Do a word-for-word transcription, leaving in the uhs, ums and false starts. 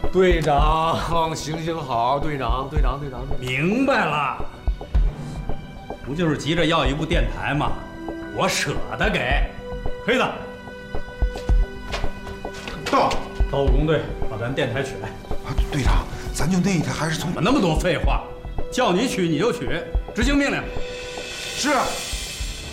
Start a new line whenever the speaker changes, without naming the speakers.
队长，行行好，队长，队长，队长，
明白了，不就是急着要一部电台吗？我舍得给。黑子，
到，
到武工队把咱电台取来。
啊，队长，咱就那一台还是从……
怎么那么多废话？叫你取你就取，执行命令。
是。